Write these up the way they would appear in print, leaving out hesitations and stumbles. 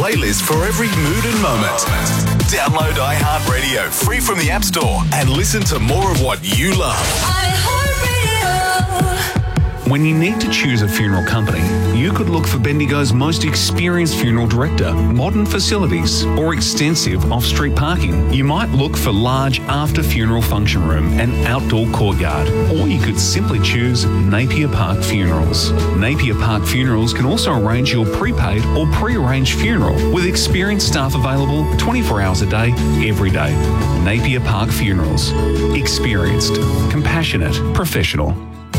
playlist for every mood and moment. Download iHeartRadio free from the App Store and listen to more of what you love. When you need to choose a funeral company, you could look for Bendigo's most experienced funeral director, modern facilities, or extensive off-street parking. You might look for large after-funeral function room and outdoor courtyard, or you could simply choose Napier Park Funerals. Napier Park Funerals can also arrange your prepaid or pre-arranged funeral with experienced staff available 24 hours a day, every day. Napier Park Funerals. Experienced, compassionate, professional.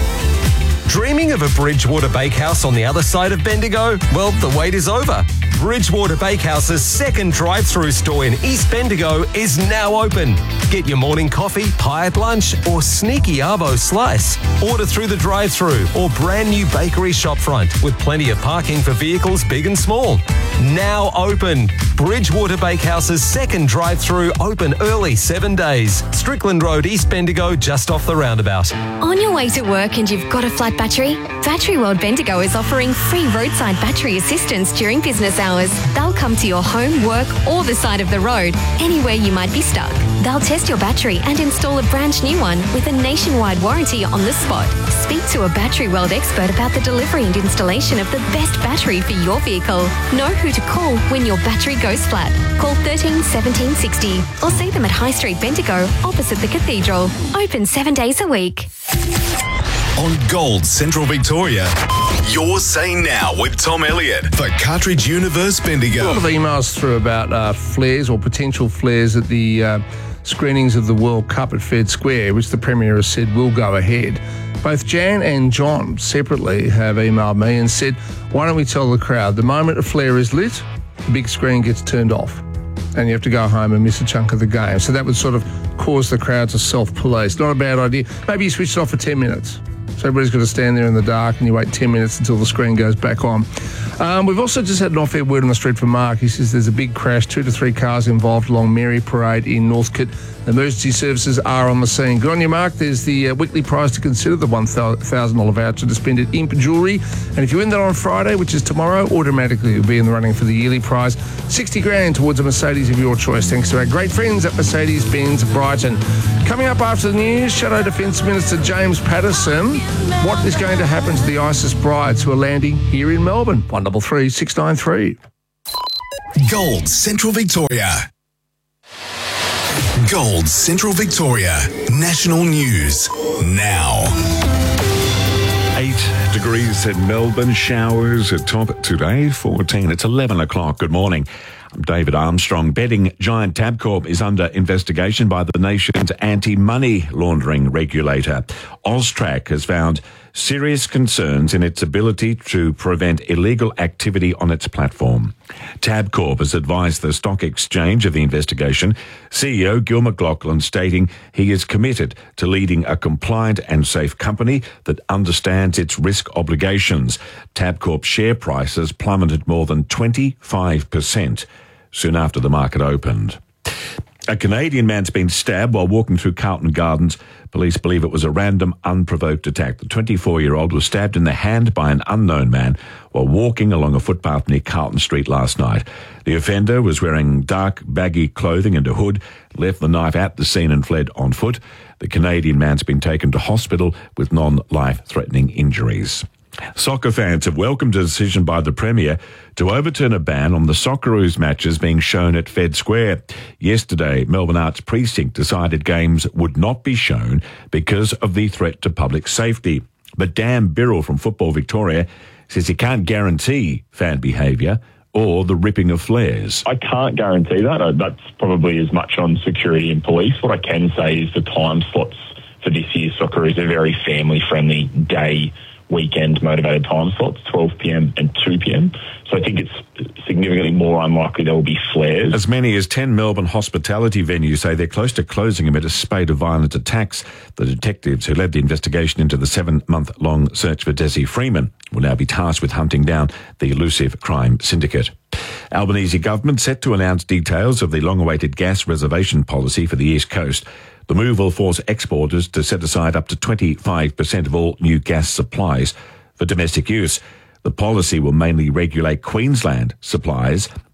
Dreaming of a Bridgewater Bakehouse on the other side of Bendigo? Well, the wait is over. Bridgewater Bakehouse's second drive-through store in East Bendigo is now open. Get your morning coffee, pie at lunch, or sneaky arvo slice. Order through the drive-through or brand new bakery shopfront with plenty of parking for vehicles big and small. Now open. Bridgewater Bakehouse's second drive-through open early 7 days. Strickland Road, East Bendigo, just off the roundabout. On your way to work and you've got a flat battery? Battery World Bendigo is offering free roadside battery assistance during business hours. They'll come to your home, work, or the side of the road, anywhere you might be stuck. They'll test your battery and install a brand new one with a nationwide warranty on the spot. Speak to a Battery World expert about the delivery and installation of the best battery for your vehicle. Know who to call when your battery goes flat. Call 13 17 60 or see them at High Street Bendigo opposite the Cathedral. Open 7 days a week. On Gold Central Victoria, Your Say Now with Tom Elliott for Cartridge Universe Bendigo. A lot of emails through about flares or potential flares at the screenings of the World Cup at Fed Square, which the Premier has said will go ahead. Both Jan and John separately have emailed me and said, why don't we tell the crowd, the moment a flare is lit, the big screen gets turned off and you have to go home and miss a chunk of the game. So that would sort of cause the crowd to self-police. Not a bad idea. Maybe you switch it off for 10 minutes. So everybody's got to stand there in the dark and you wait 10 minutes until the screen goes back on. We've also just had an off-air word on the street from Mark. He says there's a big crash, 2 to 3 cars involved along Mary Parade in Northcote. Emergency services are on the scene. Good on you, Mark. There's the weekly prize to consider, the $1,000 voucher to spend at Imp Jewellery. And if you win that on Friday, which is tomorrow, automatically you'll be in the running for the yearly prize. 60 grand towards a Mercedes of your choice, thanks to our great friends at Mercedes-Benz Brighton. Coming up after the news, Shadow Defence Minister James Patterson. What is going to happen to the ISIS brides who are landing here in Melbourne? 133 693. Gold Central Victoria. Gold Central Victoria. National News now. 8 degrees in Melbourne, showers at top today, 14. It's 11 o'clock. Good morning. I'm David Armstrong. Betting giant Tabcorp is under investigation by the nation's anti-money laundering regulator. AUSTRAC has found serious concerns in its ability to prevent illegal activity on its platform. Tabcorp has advised the stock exchange of the investigation, CEO Gil McLachlan stating he is committed to leading a compliant and safe company that understands its risk obligations. Tabcorp's share prices plummeted more than 25% soon after the market opened. A Canadian man's been stabbed while walking through Carlton Gardens. Police believe it was a random, unprovoked attack. The 24-year-old was stabbed in the hand by an unknown man while walking along a footpath near Carlton Street last night. The offender was wearing dark, baggy clothing and a hood, left the knife at the scene and fled on foot. The Canadian man's been taken to hospital with non-life-threatening injuries. Soccer fans have welcomed a decision by the Premier to overturn a ban on the Socceroos matches being shown at Fed Square. Yesterday, Melbourne Arts Precinct decided games would not be shown because of the threat to public safety. But Dan Birrell from Football Victoria says he can't guarantee fan behaviour or the ripping of flares. I can't guarantee that. That's probably as much on security and police. What I can say is the time slots for this year's Socceroos are very family-friendly day weekend motivated time slots, 12 p.m. and 2 p.m. So I think it's significantly more unlikely there will be flares. As many as 10 Melbourne hospitality venues say they're close to closing amid a spate of violent attacks. The detectives who led the investigation into the 7-month-long search for Desi Freeman will now be tasked with hunting down the elusive crime syndicate. Albanese government set to announce details of the long-awaited gas reservation policy for the East Coast. The move will force exporters to set aside up to 25% of all new gas supplies for domestic use. The policy will mainly regulate Queensland supplies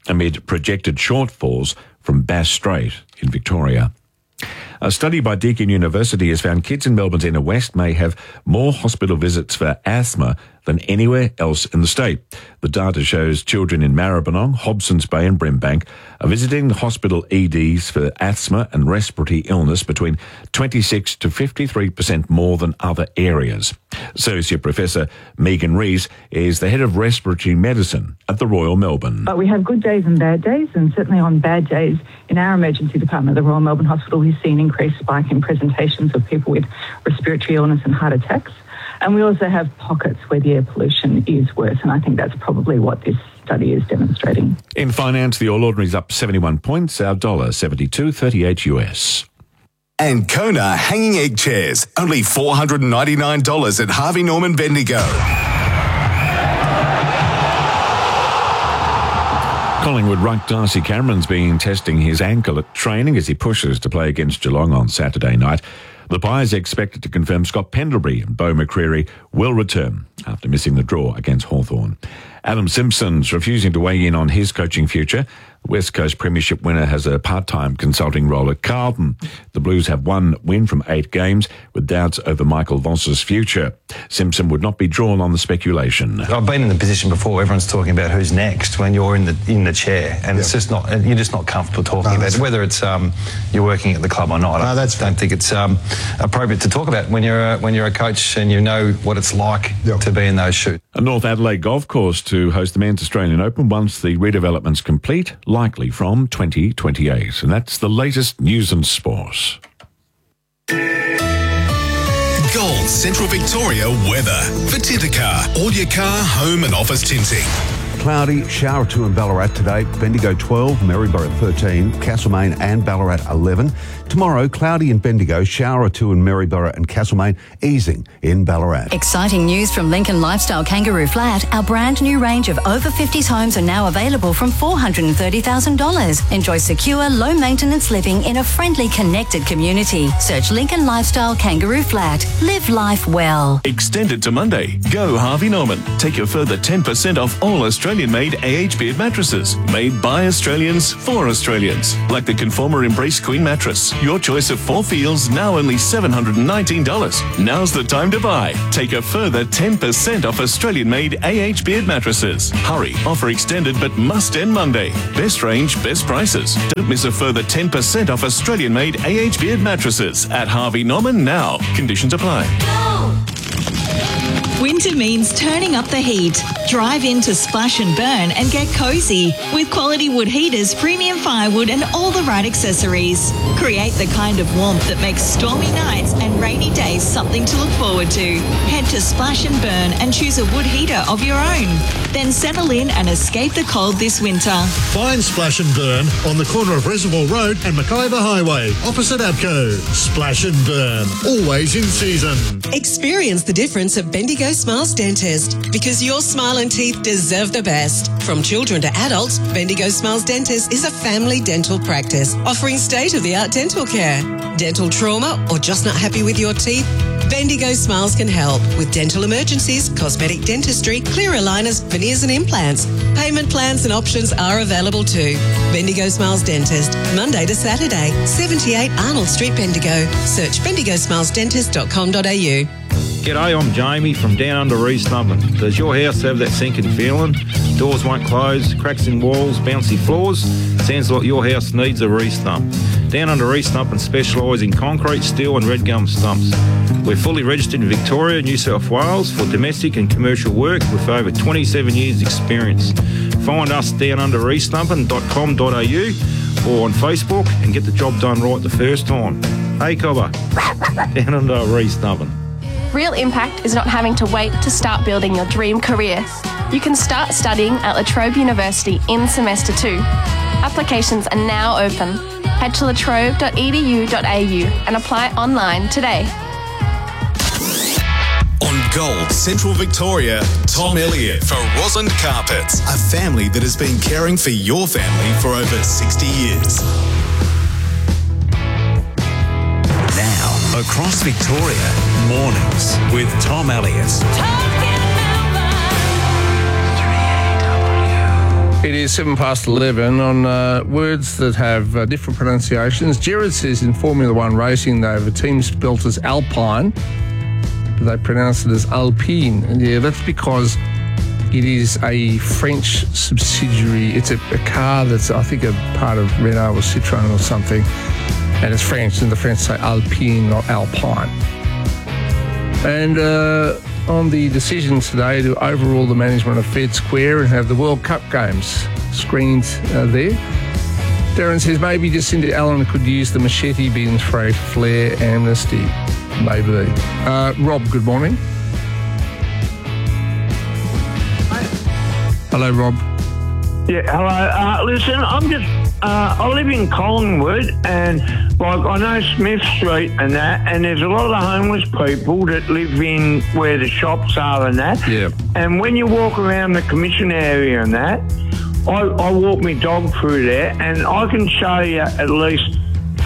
amid projected shortfalls from Bass Strait in Victoria. A study by Deakin University has found kids in Melbourne's inner west may have more hospital visits for asthma than anywhere else in the state. The data shows children in Maribyrnong, Hobsons Bay and Brimbank are visiting the hospital EDs for asthma and respiratory illness between 26 to 53% more than other areas. Associate Professor Megan Rees is the head of respiratory medicine at the Royal Melbourne. But we have good days and bad days, and certainly on bad days in our emergency department at the Royal Melbourne Hospital, we've seen an increased spike in presentations of people with respiratory illness and heart attacks. And we also have pockets where the air pollution is worse, and I think that's probably what this study is demonstrating. In finance, the All Ordinary's up 71 points, our dollar 72.38 US. And Kona hanging egg chairs, only $499 at Harvey Norman Bendigo. Collingwood ruck Darcy Cameron's been testing his ankle at training as he pushes to play against Geelong on Saturday night. The Pies are expected to confirm Scott Pendlebury and Beau McCreary will return after missing the draw against Hawthorn. Adam Simpson's refusing to weigh in on his coaching future. The West Coast Premiership winner has a part-time consulting role at Carlton. The Blues have 1 win from 8 games, with doubts over Michael Voss's future. Simpson would not be drawn on the speculation. I've been in the position before. Everyone's talking about who's next when you're in the chair, and it's just not. You're just not comfortable talking about it, whether it's you're working at the club or not. I don't think it's appropriate to talk about when you're a coach and you know what it's like to be in those shoes. A North Adelaide golf course to host the Men's Australian Open once the redevelopment's complete, likely from 2028. And that's the latest news and sport. Gold Central Victoria weather for Tintercar. All your car, home and office tinting. Cloudy, shower 2 in Ballarat today, Bendigo 12, Maryborough 13, Castlemaine and Ballarat 11. Tomorrow, cloudy in Bendigo, shower 2 in Maryborough and Castlemaine, easing in Ballarat. Exciting news from Lincoln Lifestyle Kangaroo Flat. Our brand new range of over 50s homes are now available from $430,000. Enjoy secure, low maintenance living in a friendly, connected community. Search Lincoln Lifestyle Kangaroo Flat. Live life well. Extended to Monday. Go Harvey Norman. Take a further 10% off all Australian-made AH Beard mattresses. Made by Australians for Australians. Like the Conformer Embrace Queen mattress. Your choice of 4 feels, now only $719. Now's the time to buy. Take a further 10% off Australian-made AH Beard mattresses. Hurry, offer extended but must end Monday. Best range, best prices. Don't miss a further 10% off Australian-made AH Beard mattresses at Harvey Norman now. Conditions apply. Winter means turning up the heat. Drive into Splash and Burn and get cozy with quality wood heaters, premium firewood and all the right accessories. Create the kind of warmth that makes stormy nights and rainy days something to look forward to. Head to Splash and Burn and choose a wood heater of your own. Then settle in and escape the cold this winter. Find Splash and Burn on the corner of Reservoir Road and Mackayba Highway, opposite Abco. Splash and Burn, always in season. Experience the difference of Bendigo Smiles Dentist, because your smile and teeth deserve the best. From children to adults, Bendigo Smiles Dentist is a family dental practice offering state-of-the-art dental care. Dental trauma or just not happy with your teeth? Bendigo Smiles can help with dental emergencies, cosmetic dentistry, clear aligners, veneers and implants. Payment plans and options are available too. Bendigo Smiles Dentist, Monday to Saturday, 78 Arnold Street, Bendigo. Search bendigosmilesdentist.com.au. G'day, I'm Jamie from Down Under Reesnubbin. Does your house have that sinking feeling? Doors won't close, cracks in walls, bouncy floors? Sounds like your house needs a re-stump. Down Under Reesnubbin specialise in concrete, steel and red gum stumps. We're fully registered in Victoria, New South Wales for domestic and commercial work with over 27 years experience. Find us downunderreesnubbin.com.au or on Facebook and get the job done right the first time. Hey Cobber, Down Under Reesnubbin. Real impact is not having to wait to start building your dream career. You can start studying at La Trobe University in semester 2. Applications are now open. Head to latrobe.edu.au and apply online today. On Gold Central Victoria, Tom Elliott for Rosalind Carpets, a family that has been caring for your family for over 60 years. Now, across Victoria, mornings with Tom Elliott. It is 11 on words that have different pronunciations. Jared says in Formula One racing they have a team spelt as Alpine, but they pronounce it as Alpine. And yeah, that's because it is a French subsidiary. It's a car that's, I think, a part of Renault or Citroën or something, and it's French, and the French say Alpine, not Alpine. And on the decision today to overrule the management of Fed Square and have the World Cup games screened there, Darren says maybe Jacinda Allen could use the machete bins for a flare amnesty. Maybe. Rob, good morning. Hello, Rob. Yeah, hello. Listen, I'm just, I live in Collingwood, and like I know Smith Street and that, and there's a lot of the homeless people that live in where the shops are and that. Yeah. And when you walk around the commission area and that, I walk my dog through there, and I can show you at least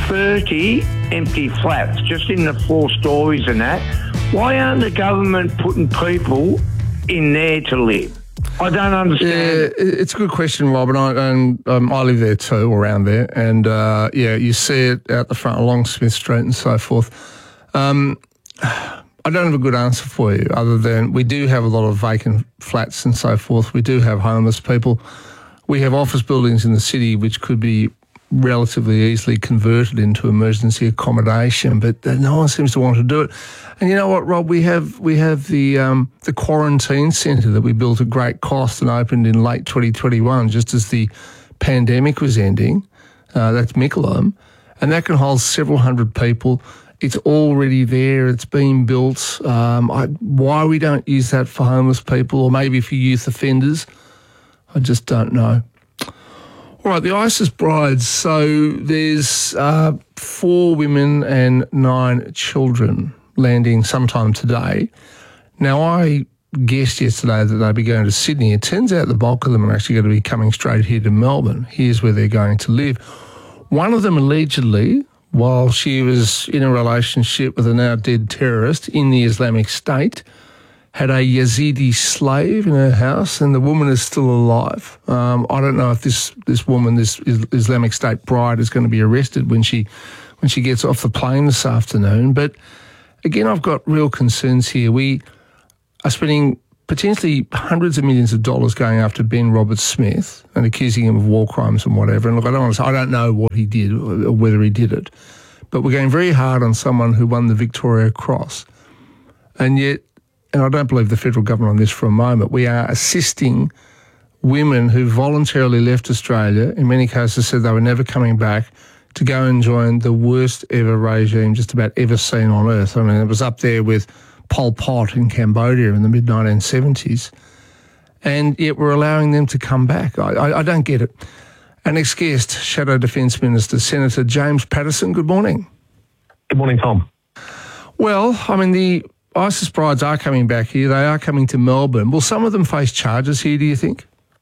30 empty flats just in the 4 stories and that. Why aren't the government putting people in there to live? I don't understand. Yeah, it's a good question, Rob, and I live there too, around there, and yeah, you see it out the front along Smith Street and so forth. I don't have a good answer for you other than we do have a lot of vacant flats and so forth. We do have homeless people. We have office buildings in the city which could be relatively easily converted into emergency accommodation, but no one seems to want to do it. And you know what, Rob? We have the quarantine centre that we built at great cost and opened in late 2021, just as the pandemic was ending. That's Mickleham, and that can hold several hundred people. It's already there. It's been built. Why we don't use that for homeless people, or maybe for youth offenders, I just don't know. All right, the ISIS brides. So there's 4 women and 9 children landing sometime today. Now, I guessed yesterday that they'd be going to Sydney. It turns out the bulk of them are actually going to be coming straight here to Melbourne. Here's where they're going to live. One of them allegedly, while she was in a relationship with a now dead terrorist in the Islamic State, had a Yazidi slave in her house, and the woman is still alive. I don't know if this woman, this Islamic State bride, is going to be arrested when she gets off the plane this afternoon. But again, I've got real concerns here. We are spending potentially hundreds of millions of dollars going after Ben Roberts-Smith and accusing him of war crimes and whatever. And look, I don't know what he did or whether he did it, but we're going very hard on someone who won the Victoria Cross. And yet, and I don't believe the federal government on this for a moment, we are assisting women who voluntarily left Australia, in many cases said they were never coming back, to go and join the worst ever regime just about ever seen on earth. I mean, it was up there with Pol Pot in Cambodia in the mid-1970s. And yet we're allowing them to come back. I don't get it. Our next guest, Shadow Defence Minister, Senator James Paterson. Good morning. Good morning, Tom. Well, I mean, the ISIS brides are coming back here. They are coming to Melbourne. Will some of them face charges here, do you think?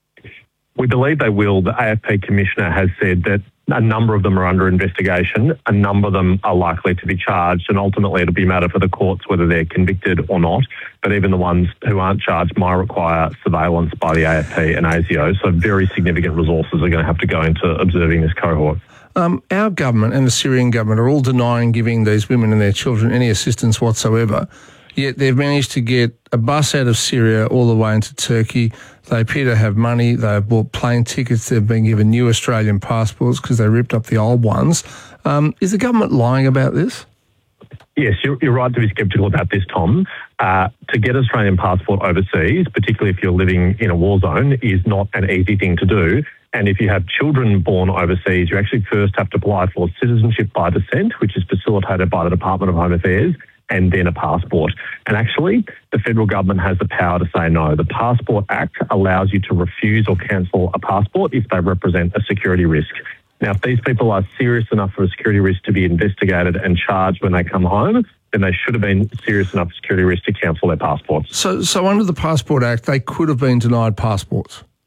We believe they will. The AFP Commissioner has said that a number of them are under investigation. A number of them are likely to be charged, and ultimately it'll be a matter for the courts whether they're convicted or not. But even the ones who aren't charged might require surveillance by the AFP and ASIO, so very significant resources are going to have to go into observing this cohort. Our government and the Syrian government are all denying giving these women and their children any assistance whatsoever. Yet they've managed to get a bus out of Syria all the way into Turkey. They appear to have money. They've bought plane tickets. They've been given new Australian passports because they ripped up the old ones. Is the government lying about this? Yes, you're right to be sceptical about this, Tom. To get Australian passport overseas, particularly if you're living in a war zone, is not an easy thing to do. And if you have children born overseas, you actually first have to apply for citizenship by descent, which is facilitated by the Department of Home Affairs, and then a passport. And actually, the federal government has the power to say no. The Passport Act allows you to refuse or cancel a passport if they represent a security risk. Now, if these people are serious enough for a security risk to be investigated and charged when they come home, then they should have been serious enough security risk to cancel their passports. So under the Passport Act, they could have been denied passports?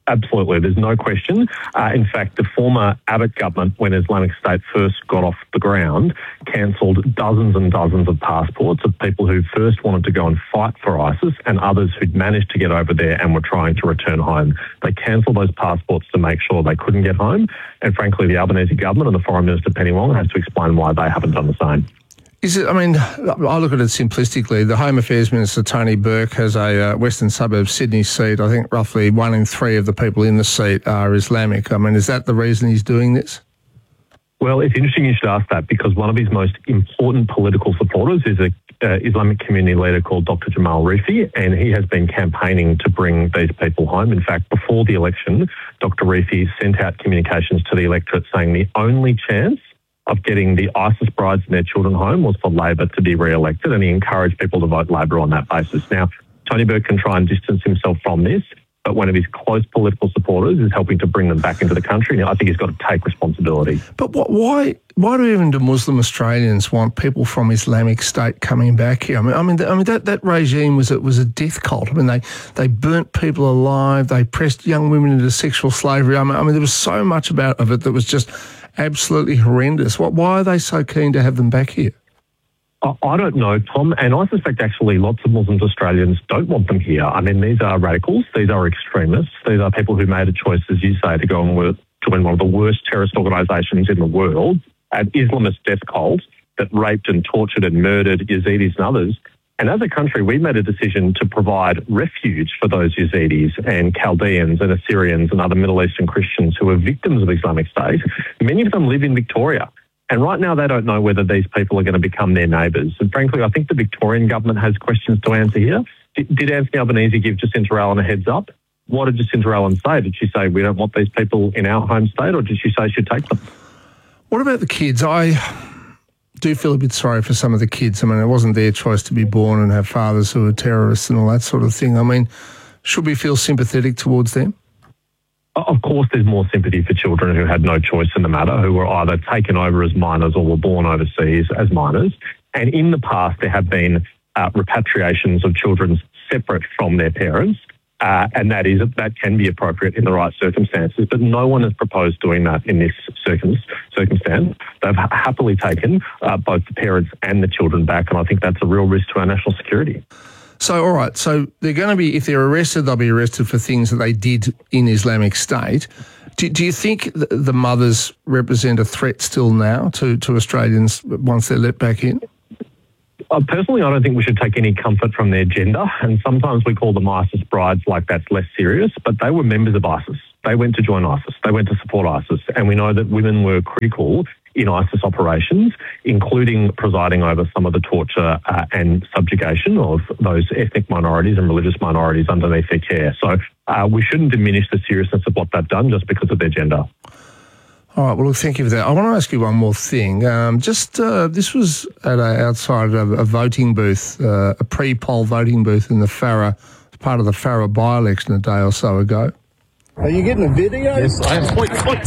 Absolutely. There's no question. In fact, the former Abbott government, when Islamic State first got off the ground, cancelled dozens and dozens of passports of people who first wanted to go and fight for ISIS and others who'd managed to get over there and were trying to return home. They cancelled those passports to make sure they couldn't get home. And frankly, the Albanese government and the Foreign Minister, Penny Wong, has to explain why they haven't done the same. Is it? I mean, I look at it simplistically. The Home Affairs Minister, Tony Burke, has a Western Suburbs Sydney seat. I think roughly 1 in 3 of the people in the seat are Islamic. I mean, is that the reason he's doing this? Well, it's interesting you should ask that, because one of his most important political supporters is a Islamic community leader called Dr. Jamal Rifi, and he has been campaigning to bring these people home. In fact, before the election, Dr. Rifi sent out communications to the electorate saying the only chance of getting the ISIS brides and their children home was for Labor to be re-elected, and he encouraged people to vote Labor on that basis. Now, Tony Burke can try and distance himself from this, but one of his close political supporters is helping to bring them back into the country. Now, I think he's got to take responsibility. But why do even the Muslim Australians want people from Islamic State coming back here? I mean that regime was a death cult. I mean, they burnt people alive. They pressed young women into sexual slavery. I mean there was so much of it that was just absolutely horrendous. Why are they so keen to have them back here? I don't know, Tom, and I suspect actually lots of Muslim Australians don't want them here. I mean, these are radicals, these are extremists, these are people who made a choice, as you say, to go and join one of the worst terrorist organisations in the world, an Islamist death cult that raped and tortured and murdered Yazidis and others. And as a country, we made a decision to provide refuge for those Yazidis and Chaldeans and Assyrians and other Middle Eastern Christians who are victims of Islamic State. Many of them live in Victoria. And right now, they don't know whether these people are going to become their neighbours. And frankly, I think the Victorian government has questions to answer here. Did Anthony Albanese give Jacinta Allen a heads up? What did Jacinta Allen say? Did she say, we don't want these people in our home state, or did she say she'd take them? What about the kids? I do feel a bit sorry for some of the kids. I mean, it wasn't their choice to be born and have fathers who are terrorists and all that sort of thing. I mean, should we feel sympathetic towards them? Of course, there's more sympathy for children who had no choice in the matter, who were either taken over as minors or were born overseas as minors. And in the past, there have been repatriations of children separate from their parents, and that can be appropriate in the right circumstances. But no one has proposed doing that in this circumstance. They've happily taken both the parents and the children back, and I think that's a real risk to our national security. So, all right, so they're going to be, if they're arrested, they'll be arrested for things that they did in Islamic State. Do you think the mothers represent a threat still now to Australians once they're let back in? Personally, I don't think we should take any comfort from their gender, and sometimes we call them ISIS brides like that's less serious, but they were members of ISIS. They went to join ISIS. They went to support ISIS, and we know that women were critical in ISIS operations, including presiding over some of the torture and subjugation of those ethnic minorities and religious minorities underneath their care. So we shouldn't diminish the seriousness of what they've done just because of their gender. All right, well, thank you for that. I want to ask you one more thing. This was at outside of a voting booth, a pre-poll voting booth in the Farrer, part of the Farrer by-election a day or so ago. Are you getting a video? Yes, I am.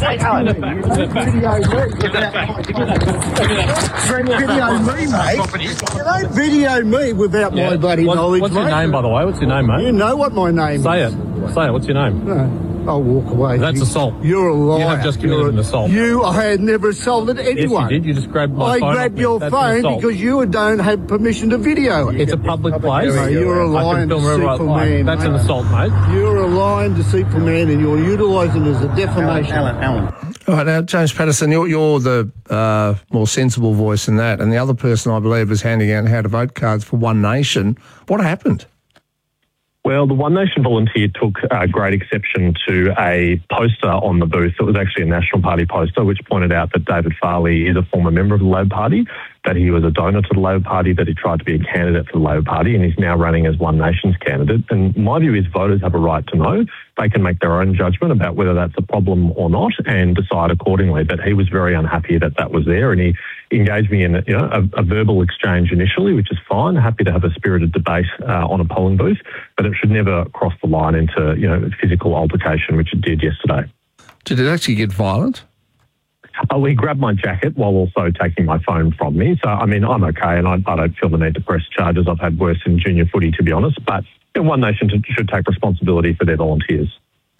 Video me without my bloody knowledge, What's your name, by the way? What's your name, mate? You know what my name is. Say it. What's your name? No. I'll walk away. That's assault. You're a liar. You have just committed an assault. I had never assaulted anyone. Yes, you did. You just grabbed my phone. I grabbed your phone because you don't have permission to video it. It's a public place. No, you're a lying, deceitful man. That's an assault, mate. You're a lying, deceitful man, and you're utilising it as a defamation. Alan. All right, now, James Patterson, you're the more sensible voice in that, and the other person, I believe, is handing out how to vote cards for One Nation. What happened? Well, the One Nation volunteer took great exception to a poster on the booth that was actually a National Party poster, which pointed out that David Farley is a former member of the Labor Party, that he was a donor to the Labor Party, that he tried to be a candidate for the Labor Party, and he's now running as One Nation's candidate. And my view is voters have a right to know. They can make their own judgment about whether that's a problem or not and decide accordingly. But he was very unhappy that that was there, and he engaged me in a verbal exchange initially, which is fine. Happy to have a spirited debate on a polling booth, but it should never cross the line into physical altercation, which it did yesterday. Did it actually get violent? He grabbed my jacket while also taking my phone from me. So, I mean, I'm okay, and I don't feel the need to press charges. I've had worse in junior footy, to be honest. But One Nation should take responsibility for their volunteers.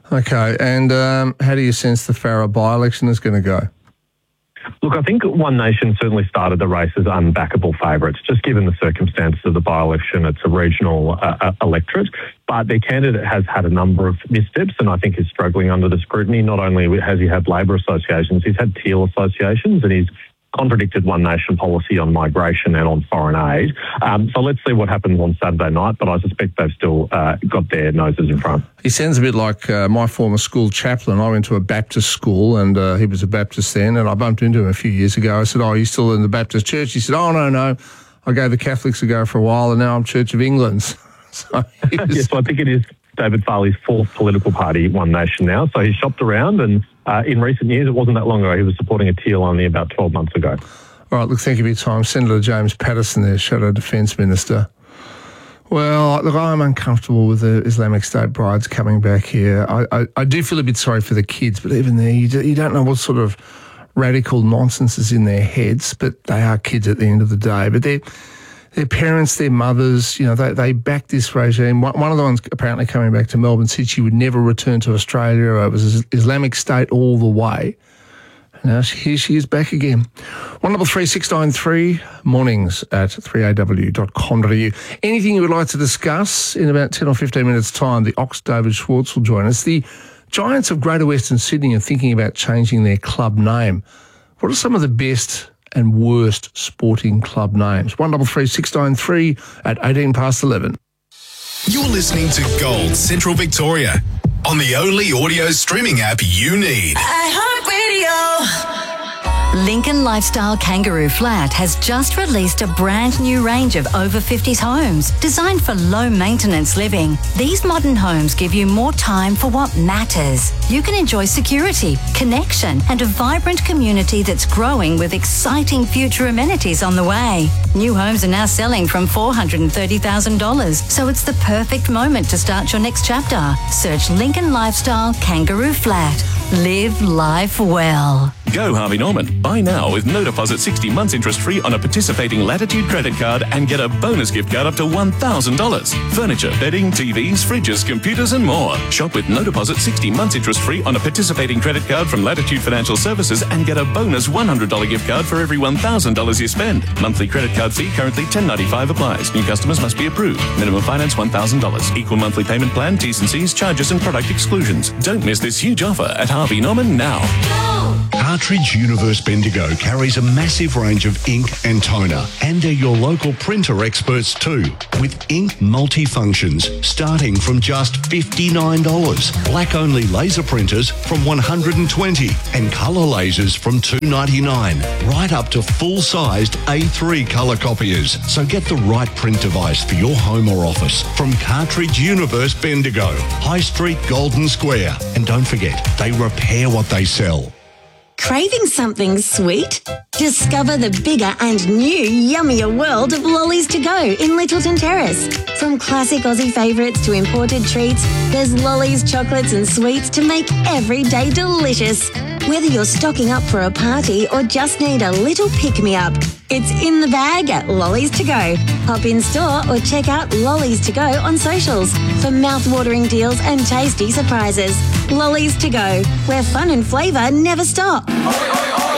Okay, and how do you sense the Farrer by-election is going to go? Look, I think One Nation certainly started the race as unbackable favourites, just given the circumstances of the by-election. It's a regional electorate, but their candidate has had a number of missteps and I think is struggling under the scrutiny. Not only has he had Labor associations, he's had Teal associations, and he's contradicted One Nation policy on migration and on foreign aid. So let's see what happens on Saturday night, but I suspect they've still got their noses in front. He sounds a bit like my former school chaplain. I went to a Baptist school and he was a Baptist then, and I bumped into him a few years ago. I said, "Oh, are you still in the Baptist church?" He said, "Oh, no. I gave the Catholics a go for a while and now I'm Church of England." So yes, I think it is David Farley's fourth political party, One Nation now. So he's shopped around, and in recent years, it wasn't that long ago, he was supporting a Teal only about 12 months ago. All right, look, thank you for your time. Senator James Patterson there, Shadow Defence Minister. Well, look, I'm uncomfortable with the Islamic State brides coming back here. I do feel a bit sorry for the kids, but even there, you don't know what sort of radical nonsense is in their heads, but they are kids at the end of the day. But their parents, their mothers, they back this regime. One of the ones apparently coming back to Melbourne said she would never return to Australia. It was Islamic State all the way. And now here she is back again. 133693, mornings at 3aw.com.au. Anything you would like to discuss in about 10 or 15 minutes' time, the Ox David Schwartz will join us. The Giants of Greater Western Sydney are thinking about changing their club name. What are some of the best and worst sporting club names? 133693 at 18 past 11. You're listening to Gold Central Victoria on the only audio streaming app you need. Lincoln Lifestyle Kangaroo Flat has just released a brand new range of over 50s homes designed for low maintenance living. These modern homes give you more time for what matters. You can enjoy security, connection, and a vibrant community that's growing with exciting future amenities on the way. New homes are now selling from $430,000, so it's the perfect moment to start your next chapter. Search Lincoln Lifestyle Kangaroo Flat. Live life well. Go Harvey Norman. Buy now with no deposit, 60 months interest free on a participating Latitude credit card and get a bonus gift card up to $1,000. Furniture, bedding, TVs, fridges, computers and more. Shop with no deposit, 60 months interest free on a participating credit card from Latitude Financial Services and get a bonus $100 gift card for every $1,000 you spend. Monthly credit card fee currently $10.95 applies. New customers must be approved. Minimum finance $1,000. Equal monthly payment plan, T's and C's, charges and product exclusions. Don't miss this huge offer at Harvey Norman now. Cartridge Universe Bendigo carries a massive range of ink and toner, and are your local printer experts too, with ink multifunctions starting from just $59, black-only laser printers from $120, and colour lasers from $299, right up to full-sized A3 colour copiers. So get the right print device for your home or office from Cartridge Universe Bendigo, High Street, Golden Square. And don't forget, they repair what they sell. Craving something sweet? Discover the bigger and new yummier world of Lollies to Go in Littleton Terrace. From classic Aussie favourites to imported treats, there's Lollies chocolates and sweets to make every day delicious. Whether you're stocking up for a party or just need a little pick-me-up, it's in the bag at Lollies to Go. Hop in store or check out Lollies to Go on socials for mouth-watering deals and tasty surprises. Lollies to Go, where fun and flavour never stop.